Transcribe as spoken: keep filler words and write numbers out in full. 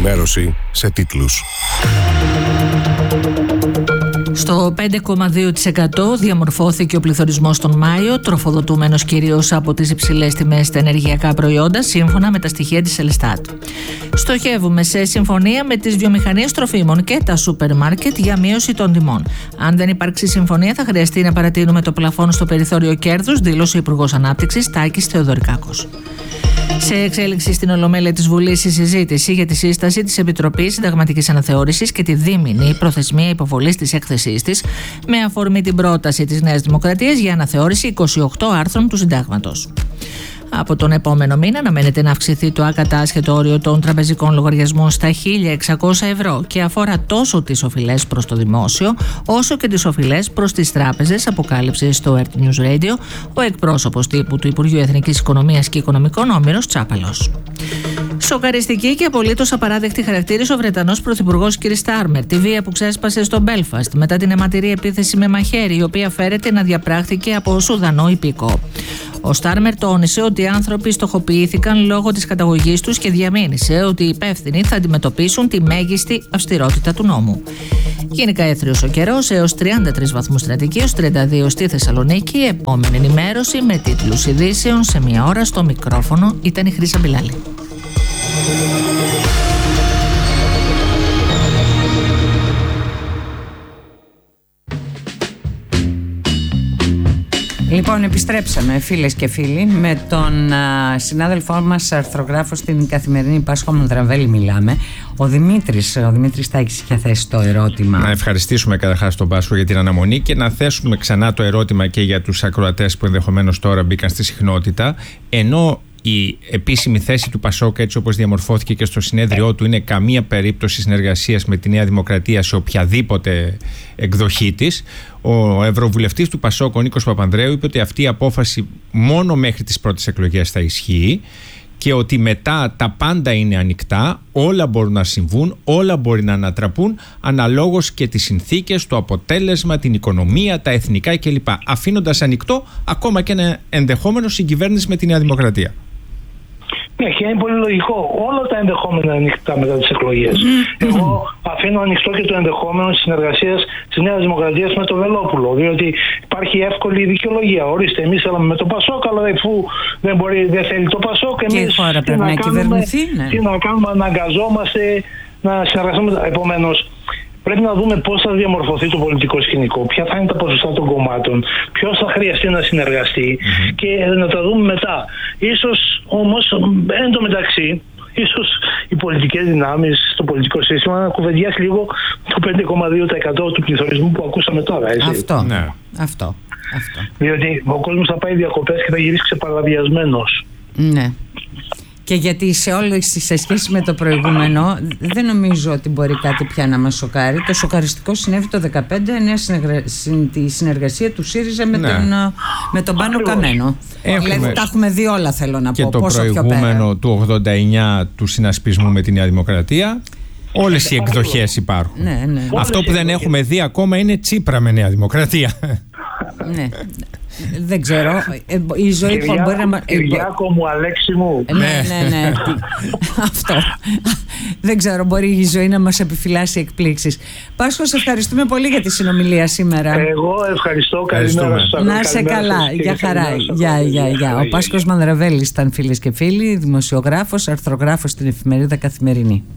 ενημέρωση σε τίτλους. Στο πέντε κόμμα δύο τοις εκατό διαμορφώθηκε ο πληθωρισμός τον Μάιο, τροφοδοτούμενος κυρίως από τις υψηλές τιμές στα ενεργειακά προϊόντα, σύμφωνα με τα στοιχεία της Ελστάτ. Στοχεύουμε σε συμφωνία με τις βιομηχανίες τροφίμων και τα σούπερ μάρκετ για μείωση των τιμών. Αν δεν υπάρξει συμφωνία, θα χρειαστεί να παρατείνουμε το πλαφόν στο περιθώριο κέρδους, δήλωσε ο Υπουργός Ανάπτυξης Τάκης Θεοδωρικάκος. Σε εξέλιξη στην Ολομέλεια της Βουλής η συζήτηση για τη σύσταση της Επιτροπής Συνταγματικής Αναθεώρησης και τη δίμηνη προθεσμία υποβολής της έκθεσής της, με αφορμή την πρόταση της Νέας Δημοκρατίας για αναθεώρηση είκοσι οκτώ άρθρων του Συντάγματος. Από τον επόμενο μήνα αναμένεται να αυξηθεί το ακατάσχετο όριο των τραπεζικών λογαριασμών στα χίλια εξακόσια ευρώ και αφορά τόσο τις οφειλές προς το δημόσιο όσο και τις οφειλές προς τις τράπεζες, αποκάλυψε στο Earth News Radio ο εκπρόσωπος τύπου του Υπουργείου Εθνικής Οικονομίας και Οικονομικών, ο Μύρος Τσάπαλος. Σοκαριστική και απολύτως απαράδεκτη χαρακτήρισε ο Βρετανός Πρωθυπουργός κ. Στάρμερ τη βία που ξέσπασε στο Μπέλφαστ μετά την αιματηρή επίθεση με μαχαίρι, η οποία φέρεται να διαπράχθηκε από Σουδανό υπήκο. Ο Στάρμερ τόνισε ότι οι άνθρωποι στοχοποιήθηκαν λόγω της καταγωγής τους και διαμήνυσε ότι οι υπεύθυνοι θα αντιμετωπίσουν τη μέγιστη αυστηρότητα του νόμου. Γενικά έθριος ο καιρός, έως τριάντα τρεις βαθμούς στην Αττική, έως τριάντα δύο στη Θεσσαλονίκη. Επόμενη ενημέρωση με τίτλους ειδήσεων σε μία ώρα. Στο μικρόφωνο ήταν η Χρύσα Μπιλάλη. Λοιπόν, επιστρέψαμε φίλες και φίλοι με τον α, συνάδελφό μας αρθρογράφο στην Καθημερινή Πάσχο Μανδραβέλη μιλάμε. Ο Δημήτρης, ο Δημήτρης Τάκης είχε θέσει το ερώτημα. Να ευχαριστήσουμε καταρχάς τον Πάσχο για την αναμονή και να θέσουμε ξανά το ερώτημα και για τους ακροατές που ενδεχομένως τώρα μπήκαν στη συχνότητα. Ενώ η επίσημη θέση του Πασόκ, έτσι όπως διαμορφώθηκε και στο συνέδριό του, είναι καμία περίπτωση συνεργασίας με τη Νέα Δημοκρατία σε οποιαδήποτε εκδοχή της, ο Ευρωβουλευτής του Πασόκ, ο Νίκος Παπανδρέου, είπε ότι αυτή η απόφαση μόνο μέχρι τις πρώτες εκλογές θα ισχύει και ότι μετά τα πάντα είναι ανοιχτά, όλα μπορούν να συμβούν, όλα μπορεί να ανατραπούν αναλόγως και τις συνθήκες, το αποτέλεσμα, την οικονομία, τα εθνικά κλπ. Αφήνοντας ανοιχτό ακόμα και ένα ενδεχόμενο συγκυβέρνηση με τη Νέα Δημοκρατία. Ναι, και είναι πολύ λογικό. Όλα τα ενδεχόμενα ανοιχτά μετά τις εκλογές. Mm-hmm. Εγώ αφήνω ανοιχτό και το ενδεχόμενο της συνεργασίας της Νέας Δημοκρατίας με το Βελόπουλο. Διότι υπάρχει εύκολη δικαιολογία. Ορίστε, εμείς θέλαμε με το Πασόκ, αλλά αφού δεν, μπορεί, δεν θέλει το Πασόκ, εμείς τι να, να κάνουμε, ναι. τι να κάνουμε, αναγκαζόμαστε να συνεργαστούμε. Επομένως, πρέπει να δούμε πώς θα διαμορφωθεί το πολιτικό σκηνικό, ποια θα είναι τα ποσοστά των κομμάτων, ποιος θα χρειαστεί να συνεργαστεί mm-hmm. και να τα δούμε μετά. Ίσως όμως εν τω μεταξύ, ίσως οι πολιτικές δυνάμεις στο πολιτικό σύστημα να κουβεντιάσει λίγο το πέντε κόμμα δύο τοις εκατό του πληθωρισμού που ακούσαμε τώρα. Έτσι. Αυτό, ναι. αυτό, αυτό. Διότι ο κόσμος θα πάει διακοπές και θα γυρίσει ξεπαραδιασμένος. Ναι. Και γιατί σε όλες σε σχέση με το προηγούμενο δεν νομίζω ότι μπορεί κάτι πια να μας σοκάρει. Το σοκαριστικό συνέβη το δύο χιλιάδες δεκαπέντε, νέα συνεργα... τη συνεργασία του ΣΥΡΙΖΑ με, ναι. τον, με τον Πάνο Καμένο. Έχουμε... Δηλαδή τα έχουμε δει όλα, θέλω να και πω. Και το πόσο προηγούμενο του ογδόντα εννιά του συνασπισμού με τη Νέα Δημοκρατία. Όλες οι εκδοχές υπάρχουν. Ναι, ναι. Αυτό που δεν έχουμε δει ακόμα είναι Τσίπρα με Νέα Δημοκρατία. Ναι. Δεν ξέρω. Η ζωή Κυριάκο, μπορεί να. Κυριάκο μου, Αλέξη μου. Ναι, ναι, ναι. Αυτό. Δεν ξέρω, μπορεί η ζωή να μας επιφυλάσει εκπλήξεις. Πάσχο, σε ευχαριστούμε πολύ για τη συνομιλία σήμερα. Εγώ ευχαριστώ. Καλημέρα σας. Να σε καλά. Για χαρά. Γεια, γεια, γεια. Ο Πάσχος Μανδραβέλης ήταν, φίλες και φίλοι, δημοσιογράφος, αρθρογράφος στην εφημερίδα Καθημερινή.